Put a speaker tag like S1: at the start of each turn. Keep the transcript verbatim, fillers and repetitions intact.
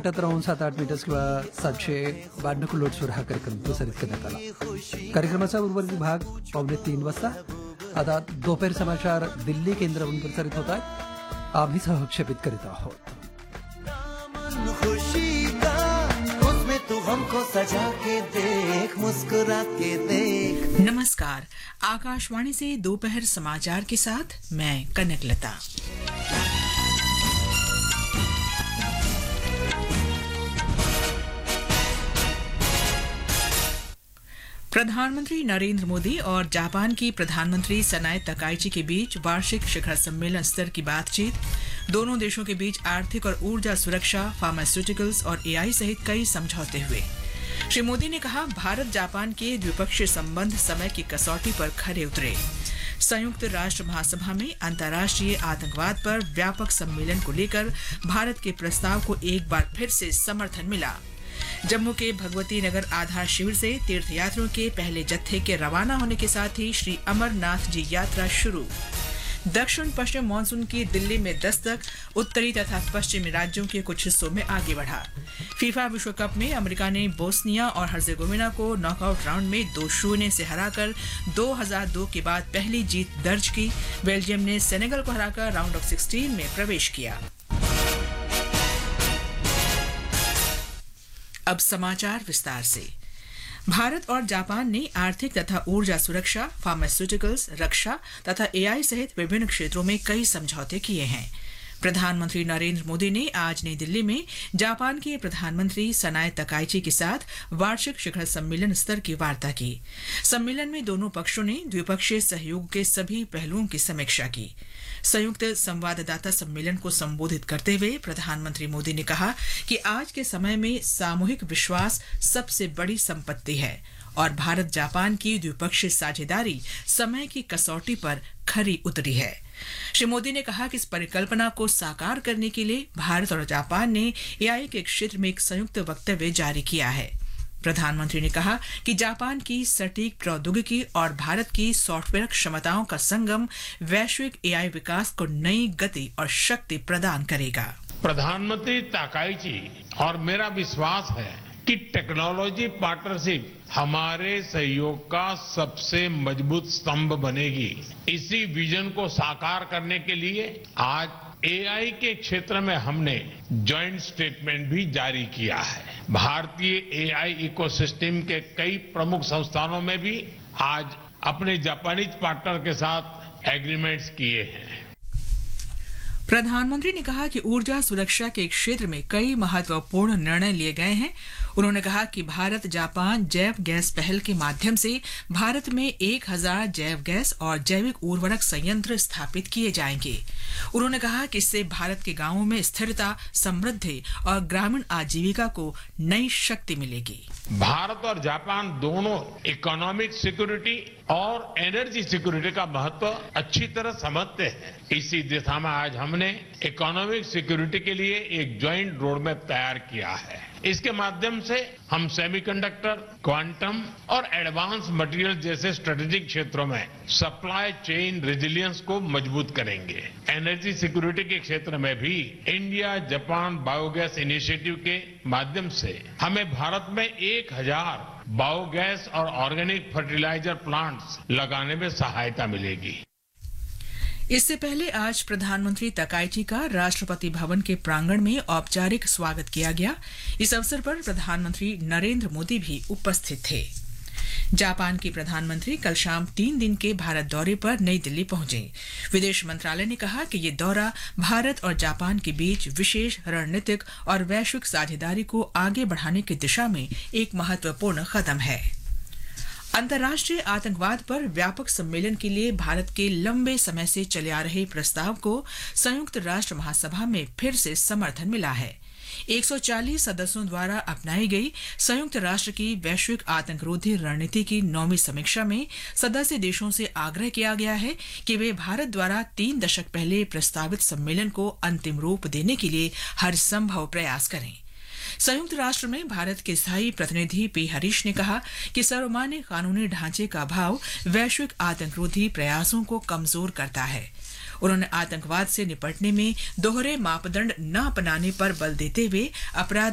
S1: एकाहत्तर अंश सात आठ मीटर्स किंवा सातशे बावन्न किलोहर्ट्झवर हा कार्यक्रम प्रसारित करण्यात आला. कार्यक्रमाचा उर्वरित भाग पावणे तीन वाजता. आता दोपहर समाचार दिल्ली केंद्रावरून प्रसारित होत आहेत. आम्ही सहक्षेपित करीत आहोत.
S2: तू हमको सजा के देख, मुस्कुरा के देख.
S3: नमस्कार, आकाशवाणी से दोपहर समाचार के साथ मैं कनकलता. प्रधानमंत्री नरेंद्र मोदी और जापान की प्रधानमंत्री सनाए तकाइची के बीच वार्षिक शिखर सम्मेलन स्तर की बातचीत. दोनों देशों के बीच आर्थिक और ऊर्जा सुरक्षा, फार्मास्यूटिकल्स और एआई सहित कई समझौते हुए. श्री मोदी ने कहा, भारत जापान के द्विपक्षीय संबंध समय की कसौटी पर खरे उतरे. संयुक्त राष्ट्र महासभा में अंतर्राष्ट्रीय आतंकवाद पर व्यापक सम्मेलन को लेकर भारत के प्रस्ताव को एक बार फिर से समर्थन मिला. जम्मू के भगवती नगर आधार शिविर से तीर्थयात्रियों के पहले जत्थे के रवाना होने के साथ ही श्री अमरनाथ जी यात्रा शुरू. दक्षिण पश्चिम मानसून की दिल्ली में दस्तक, उत्तरी तथा पश्चिमी राज्यों के कुछ हिस्सों में आगे बढ़ा. फीफा विश्व कप में अमेरिका ने बोस्निया और हर्जेगोविना को नॉकआउट राउंड में दो शून्य से हराकर दो हज़ार दो के बाद पहली जीत दर्ज की. बेल्जियम ने सेनेगल को हराकर राउंड ऑफ सिक्सटीन में प्रवेश किया. अब समाचार विस्तार से. भारत और जापान ने आर्थिक तथा ऊर्जा सुरक्षा, फार्मास्यूटिकल्स, रक्षा तथा एआई सहित विभिन्न क्षेत्रों में कई समझौते किए हैं. प्रधानमंत्री नरेंद्र मोदी ने आज नई दिल्ली में जापान के प्रधानमंत्री सनाए तकाइची के साथ वार्षिक शिखर सम्मेलन स्तर की वार्ता की. सम्मेलन में दोनों पक्षों ने द्विपक्षीय सहयोग के सभी पहलुओं की समीक्षा की. संयुक्त संवाददाता सम्मेलन को संबोधित करते हुए प्रधानमंत्री मोदी ने कहा कि आज के समय में सामूहिक विश्वास सबसे बड़ी संपत्ति है और भारत जापान की द्विपक्षीय साझेदारी समय की कसौटी पर खरी उतरी है. श्री मोदी ने कहा कि इस परिकल्पना को साकार करने के लिए भारत और जापान ने एआई के क्षेत्र में एक संयुक्त वक्तव्य जारी किया है. प्रधानमंत्री ने कहा कि जापान की सटीक प्रौद्योगिकी और भारत की सॉफ्टवेयर क्षमताओं का संगम वैश्विक एआई विकास को नई गति और शक्ति प्रदान करेगा.
S4: प्रधानमंत्री ताकाइची और मेरा विश्वास है कि टेक्नोलॉजी पार्टनरशिप हमारे सहयोग का सबसे मजबूत स्तंभ बनेगी. इसी विजन को साकार करने के लिए आज एआई के क्षेत्र में हमने जॉइंट स्टेटमेंट भी जारी किया है. भारतीय एआई इकोसिस्टम के कई प्रमुख संस्थानों में भी आज अपने जापानीज पार्टनर के साथ एग्रीमेंट्स किए हैं.
S3: प्रधानमंत्री ने कहा कि ऊर्जा सुरक्षा के क्षेत्र में कई महत्वपूर्ण निर्णय लिए गए हैं. उन्होंने कहा कि भारत जापान जैव गैस पहल के माध्यम से भारत में एक हज़ार जैव गैस और जैविक उर्वरक संयंत्र स्थापित किए जाएंगे. उन्होंने कहा कि इससे भारत के गांवों में स्थिरता, समृद्धि और ग्रामीण आजीविका को नई शक्ति मिलेगी.
S4: भारत और जापान दोनों इकोनॉमिक सिक्योरिटी और एनर्जी सिक्योरिटी का महत्व अच्छी तरह समझते हैं. इसी दिशा में आज हमने इकोनॉमिक सिक्योरिटी के लिए एक ज्वाइंट रोड मैप तैयार किया है. इसके माध्यम से हम सेमीकंडक्टर, क्वांटम और एडवांस मटेरियल जैसे स्ट्रेटेजिक क्षेत्रों में सप्लाई चेन रेजिलियंस को मजबूत करेंगे. एनर्जी सिक्योरिटी के क्षेत्र में भी इंडिया जापान बायोगैस इनिशिएटिव के माध्यम से हमें भारत में एक हजार बायोगैस और ऑर्गेनिक फर्टिलाइजर प्लांट्स लगाने में सहायता मिलेगी.
S3: इससे पहले आज प्रधानमंत्री तकाइची का राष्ट्रपति भवन के प्रांगण में औपचारिक स्वागत किया गया. इस अवसर पर प्रधानमंत्री नरेंद्र मोदी भी उपस्थित थे. जापान के प्रधानमंत्री कल शाम तीन दिन के भारत दौरे पर नई दिल्ली पहुंचे. विदेश मंत्रालय ने कहा कि ये दौरा भारत और जापान के बीच विशेष रणनीतिक और वैश्विक साझेदारी को आगे बढ़ाने की दिशा में एक महत्वपूर्ण कदम है. अंतर्राष्ट्रीय आतंकवाद पर व्यापक सम्मेलन के लिए भारत के लंबे समय से चले आ रहे प्रस्ताव को संयुक्त राष्ट्र महासभा में फिर से समर्थन मिला है. एक सौ चालीस सदस्यों द्वारा अपनाई गई संयुक्त राष्ट्र की वैश्विक आतंकरोधी रणनीति की नौवीं समीक्षा में सदस्य देशों से आग्रह किया गया है कि वे भारत द्वारा तीन दशक पहले प्रस्तावित सम्मेलन को अंतिम रूप देने के लिए हर संभव प्रयास करें. संयुक्त राष्ट्र में भारत के स्थायी प्रतिनिधि पी हरीश ने कहा कि सर्वमान्य कानूनी ढांचे का अभाव वैश्विक आतंकरोधी प्रयासों को कमजोर करता है. उन्होंने आतंकवाद से निपटने में दोहरे मापदंड न अपनाने पर बल देते हुए अपराध